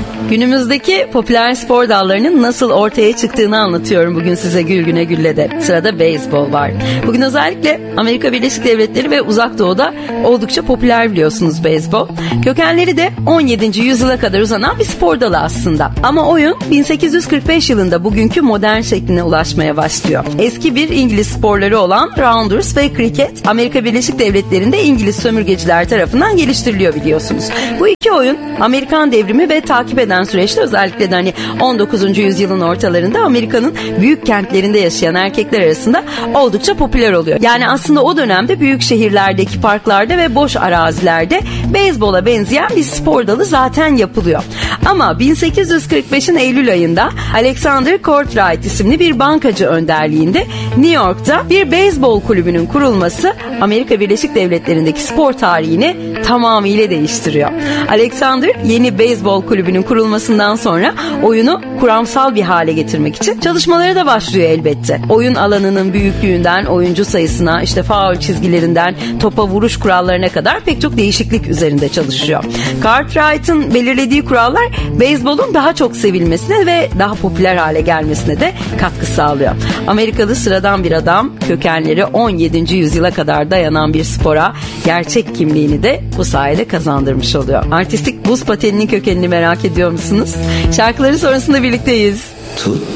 Günümüzdeki popüler spor dallarının nasıl ortaya çıktığını anlatıyorum bugün size Gül Güne Gülle'de. Sırada beyzbol var. Bugün özellikle Amerika Birleşik Devletleri ve Uzak Doğu'da oldukça popüler biliyorsunuz beyzbol. Kökenleri de 17. yüzyıla kadar uzanan bir spor dalı aslında. Ama oyun 1845 yılında bugünkü modern şekline ulaşmaya başlıyor. Eski bir İngiliz sporları olan rounders ve kriket Amerika Birleşik Devletleri'nde İngiliz sömürgeciler tarafından geliştiriliyor biliyorsunuz. Bu iki oyun Amerikan devrimi ve takip eden süreçte özellikle de 19. yüzyılın ortalarında Amerika'nın büyük kentlerinde yaşayan erkekler arasında oldukça popüler oluyor. Yani aslında o dönemde büyük şehirlerdeki parklarda ve boş arazilerde beyzbola benzeyen bir spor dalı zaten yapılıyor. Ama 1845'in Eylül ayında Alexander Cartwright isimli bir bankacı önderliğinde New York'ta bir beyzbol kulübünün kurulması Amerika Birleşik Devletleri'ndeki spor tarihini tamamıyla değiştiriyor. Alexander yeni beyzbol kulübünün kurulmasından sonra oyunu kuramsal bir hale getirmek için çalışmalara da başlıyor elbette. Oyun alanının büyüklüğünden oyuncu sayısına, faul çizgilerinden topa vuruş kurallarına kadar pek çok değişiklik üzerinde çalışıyor. Cartwright'ın belirlediği kurallar beyzbolun daha çok sevilmesine ve daha popüler hale gelmesine de katkı sağlıyor. Amerikalı sıradan bir adam kökenleri 17. yüzyıla kadar dayanan bir spora gerçek kimliğini de bu sayede kazandırmış oluyor. Artistik buz pateninin kökenini merak ediyor musunuz? Şarkıları sonrasında birlikteyiz.